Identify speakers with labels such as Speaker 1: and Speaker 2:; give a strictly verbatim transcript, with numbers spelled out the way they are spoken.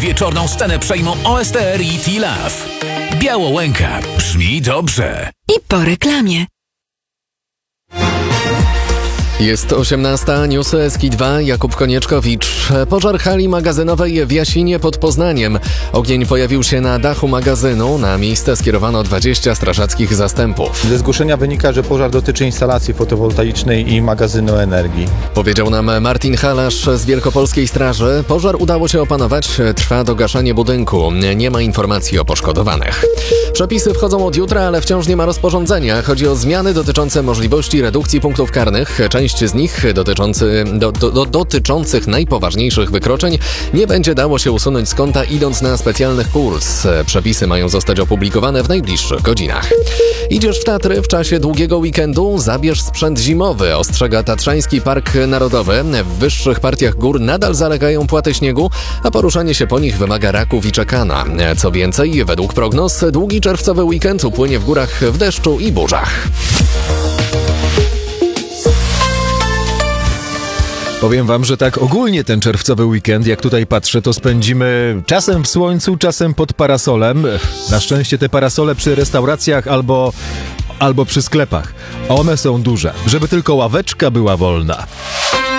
Speaker 1: wieczorną scenę przejmą O S T R i T-Love. Białołęka brzmi dobrze.
Speaker 2: I po reklamie.
Speaker 3: Jest osiemnasta, newsy S K I dwa, Jakub Konieczkowicz. Pożar hali magazynowej w Jasinie pod Poznaniem. Ogień pojawił się na dachu magazynu. Na miejsce skierowano dwadzieścia strażackich zastępów.
Speaker 4: Ze zgłoszenia wynika, że pożar dotyczy instalacji fotowoltaicznej i magazynu energii.
Speaker 3: Powiedział nam Martin Halasz z Wielkopolskiej Straży. Pożar udało się opanować. Trwa dogaszanie budynku. Nie ma informacji o poszkodowanych. Przepisy wchodzą od jutra, ale wciąż nie ma rozporządzenia. Chodzi o zmiany dotyczące możliwości redukcji punktów karnych. Część z nich dotyczący, do, do, do, dotyczących najpoważniejszych wykroczeń nie będzie dało się usunąć z konta, idąc na specjalnych kurs. Przepisy mają zostać opublikowane w najbliższych godzinach. Idziesz w Tatry w czasie długiego weekendu? Zabierz sprzęt zimowy, ostrzega Tatrzański Park Narodowy. W wyższych partiach gór nadal zalegają płaty śniegu, a poruszanie się po nich wymaga raków i czekana. Co więcej, według prognoz, długi czerwcowy weekend upłynie w górach w deszczu i burzach.
Speaker 5: Powiem wam, że tak ogólnie ten czerwcowy weekend, jak tutaj patrzę, to spędzimy czasem w słońcu, czasem pod parasolem. Na szczęście te parasole przy restauracjach albo, albo przy sklepach. One są duże, żeby tylko ławeczka była wolna.